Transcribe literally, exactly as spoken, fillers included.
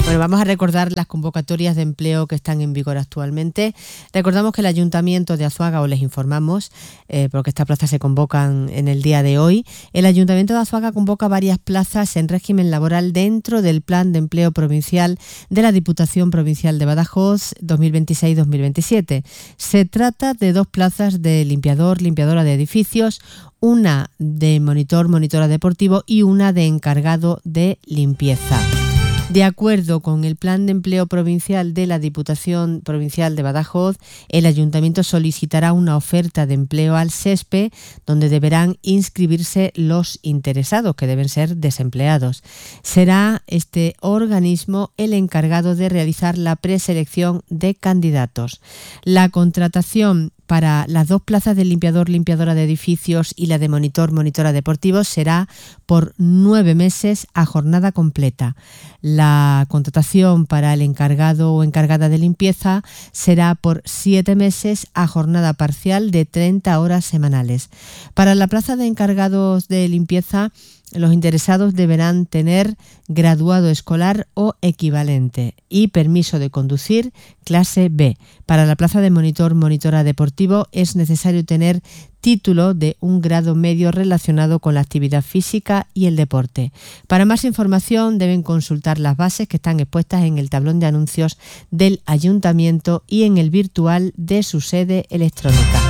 Bueno, vamos a recordar las convocatorias de empleo que están en vigor actualmente. Recordamos que el Ayuntamiento de Azuaga, o les informamos, eh, porque estas plazas se convocan en el día de hoy, el Ayuntamiento de Azuaga convoca varias plazas en régimen laboral dentro del Plan de Empleo Provincial de la Diputación Provincial de Badajoz dos mil veintiséis dos mil veintisiete. Se trata de dos plazas de limpiador, limpiadora de edificios, una de monitor, monitora deportivo y una de encargado de limpieza. De acuerdo con el Plan de Empleo Provincial de la Diputación Provincial de Badajoz, el Ayuntamiento solicitará una oferta de empleo al SESPE, donde deberán inscribirse los interesados, que deben ser desempleados. Será este organismo el encargado de realizar la preselección de candidatos. La contratación para las dos plazas de limpiador, limpiadora de edificios y la de monitor, monitora deportivo será por nueve meses a jornada completa. La contratación para el encargado o encargada de limpieza será por siete meses a jornada parcial de treinta horas semanales. Para la plaza de encargados de limpieza, los interesados deberán tener graduado escolar o equivalente y permiso de conducir clase B. Para la plaza de monitor, monitora deportivo es necesario tener título de un grado medio relacionado con la actividad física y el deporte. Para más información deben consultar las bases que están expuestas en el tablón de anuncios del Ayuntamiento y en el virtual de su sede electrónica.